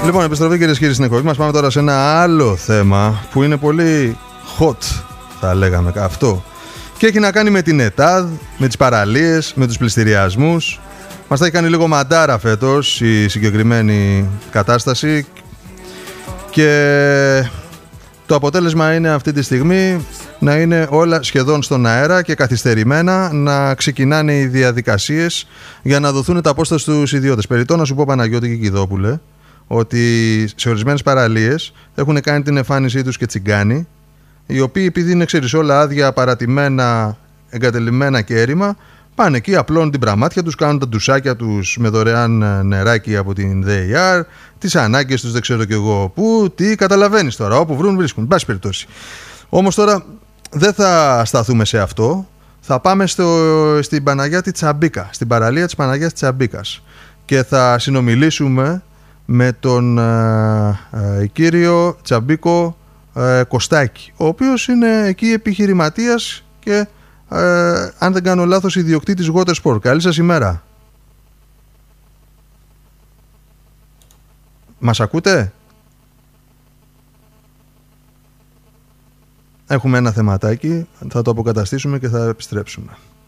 Λοιπόν, επιστροφή κυρίες και κύριοι στην εκπομπή μας. Πάμε τώρα σε ένα άλλο θέμα που είναι πολύ hot, θα λέγαμε αυτό. Και έχει να κάνει με την ΕΤΑΔ, με τις παραλίες, με τους πληστηριασμούς. Μας θα έχει κάνει λίγο μαντάρα φέτος η συγκεκριμένη κατάσταση. Και το αποτέλεσμα είναι αυτή τη στιγμή να είναι όλα σχεδόν στον αέρα και καθυστερημένα να ξεκινάνε οι διαδικασίες για να δοθούν τα πόστα στους ιδιώτες. Περιττό να σου πω, Παναγιώτη και Κιδόπουλε, ότι σε ορισμένες παραλίες έχουν κάνει την εμφάνισή τους και τσιγκάνοι, οι οποίοι, επειδή είναι, ξέρεις, όλα άδεια, παρατημένα, εγκατελειμμένα και έρημα, πάνε εκεί, απλώνουν την πραμάτια τους, κάνουν τα ντουσάκια τους με δωρεάν νεράκι από την ΔΕΙΑΡ, τις ανάγκες τους δεν ξέρω κι εγώ πού, τι, καταλαβαίνεις τώρα, όπου βρουν βρίσκουν, πάση περιπτώσει. Όμως τώρα δεν θα σταθούμε σε αυτό, θα πάμε στην Παναγιά τη Τσαμπίκα, στην παραλία της Παναγιάς Τσαμπίκας, και θα συνομιλήσουμε με τον κύριο Τσαμπίκο Κωστάκη, ο οποίος είναι εκεί επιχειρηματίας και αν δεν κάνω λάθος ιδιοκτήτης Water Sport. Καλή σας ημέρα. Μας ακούτε? Έχουμε ένα θεματάκι, θα το αποκαταστήσουμε και θα επιστρέψουμε.